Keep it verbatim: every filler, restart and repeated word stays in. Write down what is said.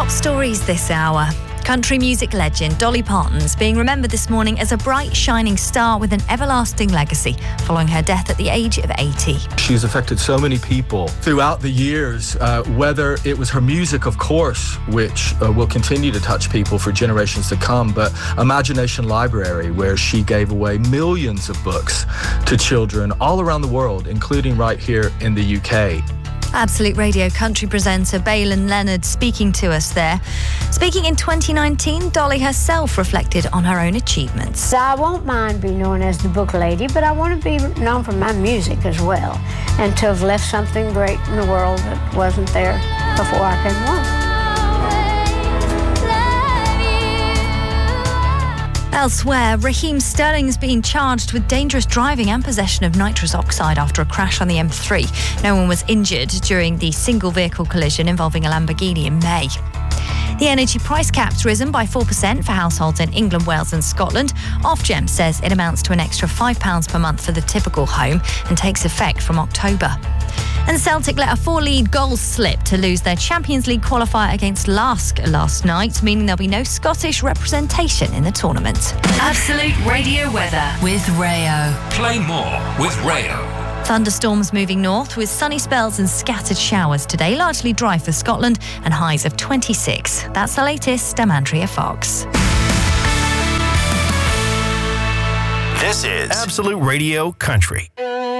top stories this hour. Country music legend Dolly Parton's being remembered this morning as a bright, shining star with an everlasting legacy following her death at the age of eighty. She's affected so many people throughout the years, uh, whether it was her music, of course, which uh, will continue to touch people for generations to come, but Imagination Library, where she gave away millions of books to children all around the world, including right here in the U K. Absolute Radio country presenter Baylan Leonard speaking to us there. Speaking in twenty nineteen, Dolly herself reflected on her own achievements. So I won't mind being known as the book lady, but I want to be known for my music as well, and to have left something great in the world that wasn't there before I came along. Elsewhere, Raheem Sterling's been charged with dangerous driving and possession of nitrous oxide after a crash on the M three. No one was injured during the single vehicle collision involving a Lamborghini in May. The energy price cap's risen by four percent for households in England, Wales and Scotland. Ofgem says it amounts to an extra five pounds per month for the typical home and takes effect from October. And Celtic let a four-lead goal slip to lose their Champions League qualifier against Lask last night, meaning there'll be no Scottish representation in the tournament. Absolute Radio weather with Rayo. Play more with Rayo. Thunderstorms moving north with sunny spells and scattered showers today, largely dry for Scotland and highs of twenty-six. That's the latest. I'm Andrea Fox. This is Absolute Radio Country.